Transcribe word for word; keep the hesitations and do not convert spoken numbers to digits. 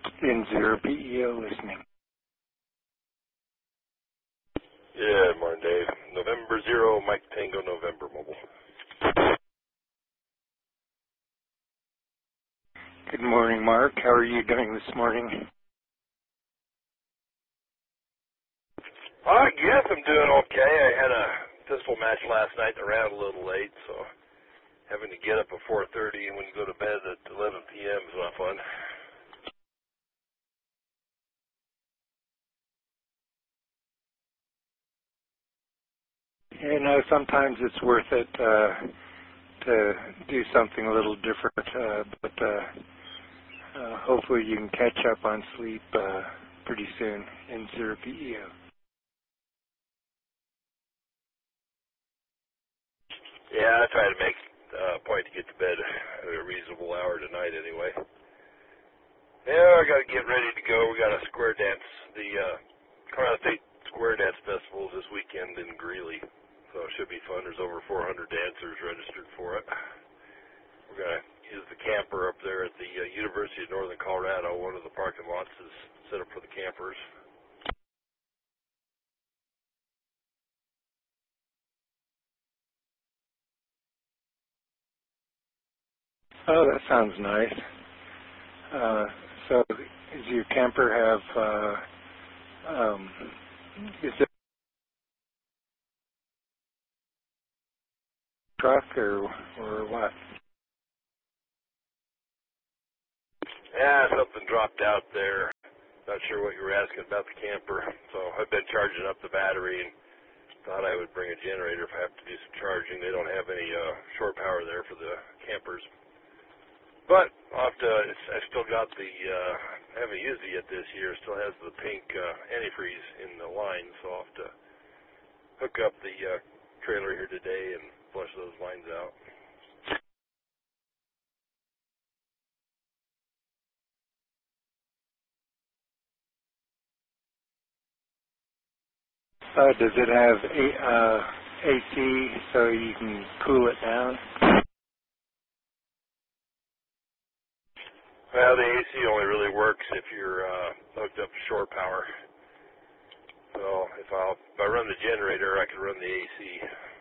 N zero P E O listening. Yeah, morning, Dave. November zero, Mike Tango, November mobile. Good morning, Mark. How are you doing this morning? I guess I'm doing okay. I had a pistol match last night that ran a little late, so having to get up at four thirty and when you go to bed at eleven p.m. is not fun. You know, sometimes it's worth it uh, to do something a little different, uh, but uh, uh, hopefully you can catch up on sleep uh, pretty soon in zero P E O. Yeah, I try to make uh, a point to get to bed at a reasonable hour tonight anyway. Yeah, I got to get ready to go. We got a square dance, the uh, Colorado State Square Dance Festival this weekend in Greeley. So it should be fun. There's over four hundred dancers registered for it. We're going to use the camper up there at the uh, University of Northern Colorado. One of the parking lots is set up for the campers. Oh, that sounds nice. Uh, so does your camper have, uh, um, is it a truck or, or what? Yeah, something dropped out there. Not sure what you were asking about the camper. So I've been charging up the battery and thought I would bring a generator if I have to do some charging. They don't have any uh, shore power there for the campers. But I'll have to, it's, I still got the, uh, I haven't used it yet this year. It still has the pink uh, antifreeze in the line, so I'll have to hook up the uh, trailer here today and flush those lines out. Uh, does it have a, uh, A C so you can cool it down? Well, the A C only really works if you're uh, hooked up to shore power. So if, I'll, if I run the generator, I can run the A C.